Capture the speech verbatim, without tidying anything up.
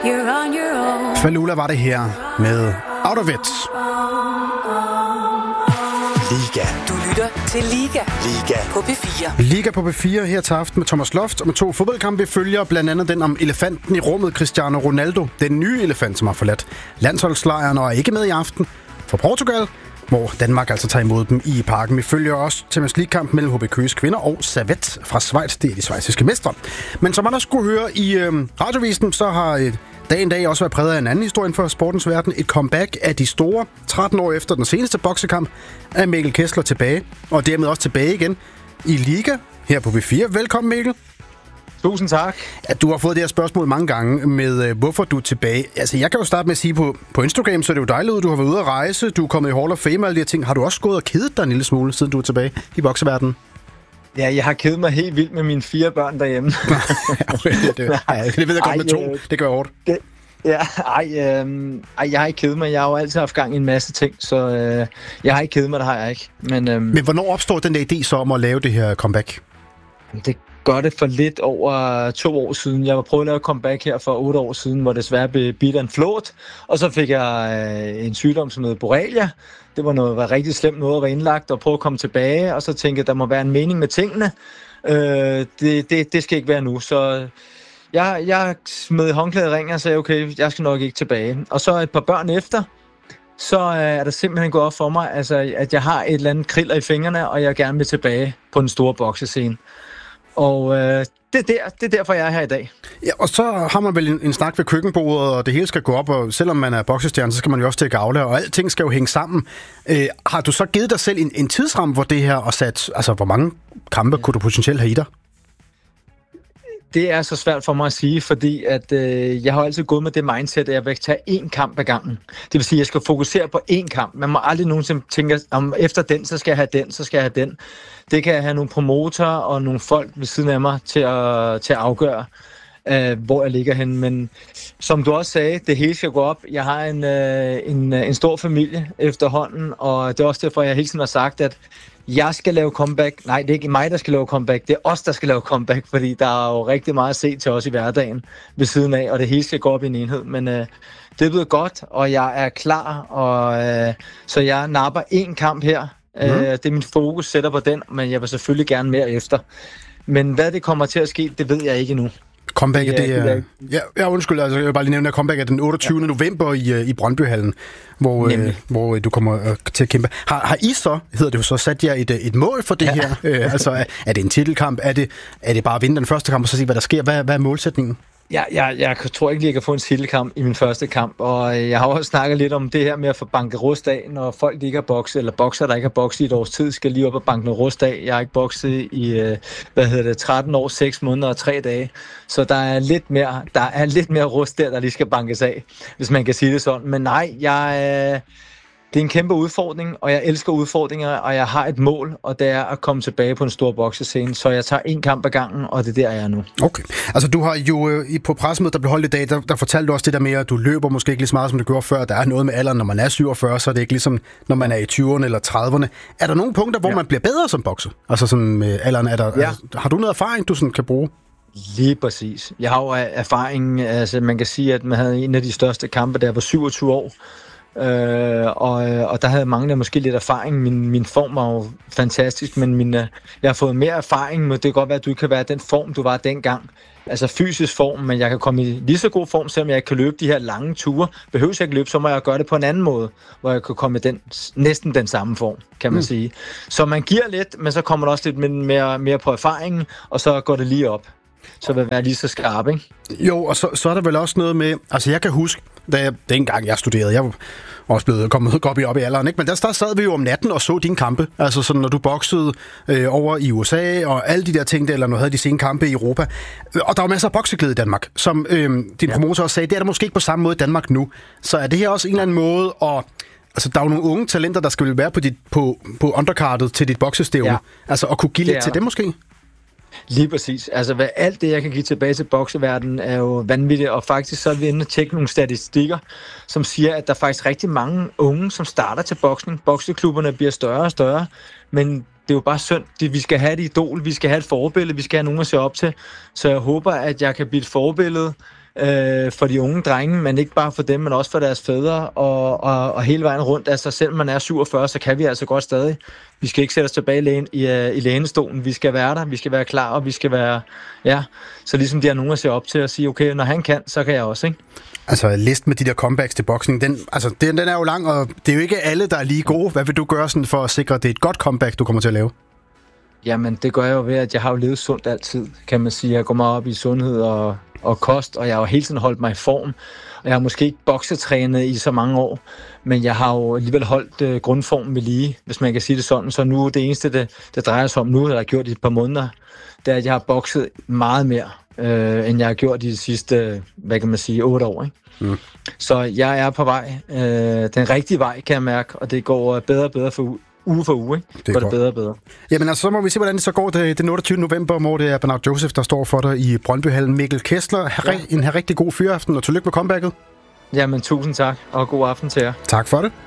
Falula var det her med Out of It. Liga. Du lytter til Liga. Liga På P fire. Liga på P fire her til aften med Thomas Loft og med to fodboldkampe følger blandt andet den om elefanten i rummet, Cristiano Ronaldo. Den nye elefant, som har forladt landsholdslejren og er ikke med i aften for Portugal, hvor Danmark altså tager imod dem i parken. Vi følger også Champions League-kamp mellem H B Køges kvinder og Servette fra Schweiz. Det er de schweiziske mestre. Men som man også skulle høre i øh, radiovisen, så har øh, dagen dag også været præget af en anden historie for sportens verden. Et comeback af de store. tretten år efter den seneste boksekamp er Mikkel Kessler tilbage, og dermed også tilbage igen i Liga her på P fire. Velkommen, Mikkel. Tusind tak. Ja, du har fået det her spørgsmål mange gange med, øh, hvorfor du er tilbage. Altså, jeg kan jo starte med at sige, på, på Instagram, så er det jo dejligt ud. Du har været ude at rejse, du er kommet i Hall of Fame og alle de her ting. Har du også gået og kedet dig en lille smule, siden du er tilbage i bokseverdenen? Ja, jeg har kedet mig helt vildt med mine fire børn derhjemme. det, det, ja, det ved jeg godt ej, med to. Øh, det gør hårdt. Det, ja, ej, øh, ej, jeg har ikke kedet mig. Jeg har jo altid haft gang i en masse ting, så øh, jeg har ikke kedet mig, det har jeg ikke. Men, øh, Men hvornår opstår den der idé så om at lave det her comeback? Det gør det for lidt over to år siden. Jeg var prøvet at lave comeback her for otte år siden, hvor desværre blev bidt af en flåt. Og så fik jeg øh, en sygdom som noget borrelia. Det var noget var rigtig slemt noget at være indlagt og prøve at komme tilbage. Og så tænkte jeg, at der må være en mening med tingene. Øh, det, det, det skal ikke være nu. Så jeg, jeg smed håndklædet i ringen og sagde, okay, jeg skal nok ikke tilbage. Og så et par børn efter, så er der simpelthen gået op for mig, altså, at jeg har et eller andet kriller i fingrene, og jeg gerne vil tilbage på den store boksescene. Og øh, det, er der, det er derfor, jeg er her i dag. Ja, og så har man vel en, en snak ved køkkenbordet, og det hele skal gå op, og selvom man er boksestjerne, så skal man jo også til gavle, og alting skal jo hænge sammen. Øh, har du så givet dig selv en, en tidsramme for det her, og sat, altså hvor mange kampe kunne du potentielt have i dig? Det er så svært for mig at sige, fordi at, øh, jeg har altid gået med det mindset, at jeg vil tage én kamp ad gangen. Det vil sige, at jeg skal fokusere på én kamp. Man må aldrig nogensinde tænke, om efter den, så skal jeg have den, så skal jeg have den. Det kan jeg have nogle promotorer og nogle folk ved siden af mig til at, til at afgøre, øh, hvor jeg ligger henne. Men som du også sagde, det hele skal gå op. Jeg har en, øh, en, en stor familie efterhånden, og det er også derfor, jeg hele tiden har sagt, at jeg skal lave comeback. Nej, det er ikke mig, der skal lave comeback. Det er os, der skal lave comeback, fordi der er jo rigtig meget at se til os i hverdagen ved siden af, og det hele skal gå op i en enhed. Men øh, det er blevet godt, og jeg er klar, og øh, så jeg napper én kamp her. Mm. Øh, det er min fokus, sætter på den, men jeg vil selvfølgelig gerne mere efter. Men hvad det kommer til at ske, det ved jeg ikke endnu. Comeback, det er... Det ja, ja, undskyld, altså, jeg vil bare lige nævne, at comeback er den otteogtyvende Ja. november i, i Brøndbyhallen, hvor, øh, hvor du kommer øh, til at kæmpe. Har, har I så, hedder det jo så, sat jer et, et mål for det ja. her? Øh, altså, er, er det en titelkamp? Er det, er det bare at vinde den første kamp, og så se, hvad der sker? Hvad, hvad er målsætningen? Ja, jeg, jeg tror ikke lige, jeg kan få en titelkamp i min første kamp, og jeg har også snakket lidt om det her med at få banket rust af, når folk ikke har bokset, eller bokser, der ikke har bokset i et års tid, skal lige op og banke noget rust af. Jeg har ikke bokset i, hvad hedder det, tretten år, seks måneder og tre dage, så der er lidt mere, der er lidt mere rust der, der lige skal bankes af, hvis man kan sige det sådan. Men nej, jeg... Det er en kæmpe udfordring, og jeg elsker udfordringer, og jeg har et mål, og det er at komme tilbage på en stor boksescene. Så jeg tager en kamp ad gangen, og det er der, jeg er nu. Okay. Altså, du har jo øh, på pressemødet, der blev holdt i dag, der, der fortalte du også det der med, at du løber måske ikke lige så meget, som du gjorde før. Der er noget med alderen, når man er syvogfyrre, så er det ikke ligesom, når man er i tyverne eller trediverne. Er der nogle punkter, hvor ja. man bliver bedre som bokser? Altså sådan med alderen, er der, ja. altså, har du noget erfaring, du sådan kan bruge? Lige præcis. Jeg har jo erfaring, altså man kan sige, at man havde en af de største kampe, der var syvogtyve år. Øh, og, og der havde jeg manglet måske lidt erfaring. Min, min form var jo fantastisk, men min, jeg har fået mere erfaring, men det kan godt være, at du ikke kan være den form, du var dengang. Altså fysisk form, men jeg kan komme i lige så god form, selvom jeg kan løbe de her lange ture. Behøver jeg ikke løbe, så må jeg gøre det på en anden måde, hvor jeg kan komme i den, næsten den samme form, kan man mm. sige. Så man giver lidt, men så kommer der også lidt mere, mere på erfaringen, og så går det lige op. Så vil være lige så skarp, ikke? Jo, og så, så er der vel også noget med... Altså, jeg kan huske, da jeg, dengang jeg studerede, jeg var også blevet kommet op i, op i alderen, ikke? Men der, der sad vi jo om natten og så dine kampe. Altså, sådan, når du boksede øh, over i U S A, og alle de der ting, der, eller når du havde de sene kampe i Europa. Og der var masser af bokseklæde i Danmark, som øh, din ja. promotor også sagde, det er der måske ikke på samme måde i Danmark nu. Så er det her også en eller anden måde at... Altså, der er jo nogle unge talenter, der skal være på, dit, på, på undercardet til dit boksestævne. Ja. Altså, at kunne give lidt til det måske? Lige præcis. Altså, hvad, alt det, jeg kan give tilbage til bokseverdenen, er jo vanvittigt, og faktisk så er vi inde og tjekke nogle statistikker, som siger, at der er faktisk rigtig mange unge, som starter til boksning. Bokseklubberne bliver større og større, men det er jo bare synd. Vi skal have et idol, vi skal have et forbillede, vi skal have nogen at se op til. Så jeg håber, at jeg kan blive et forbillede øh, for de unge drenge, men ikke bare for dem, men også for deres fædre, og, og, og hele vejen rundt. Altså selvom man er syvogfyrre, så kan vi altså godt stadig. Vi skal ikke sætte os tilbage i, lægen, i, i lænestolen. Vi skal være der, vi skal være klar, og vi skal være, ja, så ligesom de har nogen at se op til og sige, okay, når han kan, så kan jeg også, ikke? Altså, listen med de der comebacks til boksning, den, altså, den, den er jo lang, og det er jo ikke alle, der er lige gode. Hvad vil du gøre sådan for at sikre, at det er et godt comeback, du kommer til at lave? Jamen, det gør jeg jo ved, at jeg har jo levet sundt altid, kan man sige. Jeg går meget op i sundhed og, og kost, og jeg har jo hele tiden holdt mig i form. Og jeg har måske ikke boksetrænet i så mange år, men jeg har jo alligevel holdt øh, grundformen ved lige, hvis man kan sige det sådan. Så nu, det eneste, det, det drejer sig om nu, eller jeg har gjort i et par måneder, det er, at jeg har bokset meget mere, øh, end jeg har gjort i de sidste, hvad kan man sige, otte år, ikke? Mm. Så jeg er på vej, øh, den rigtige vej, kan jeg mærke, og det går bedre og bedre for uge for uge, ikke? Det går det bedre og bedre. Jamen altså, så må vi se, hvordan det så går det, den otteogtyvende november, hvor det er Bernard Joseph, der står for dig i Brøndbyhallen. Mikkel Kessler, ja. En rigtig god fyraften, og tillykke med comebacket. Jamen, tusind tak, og god aften til jer. Tak for det.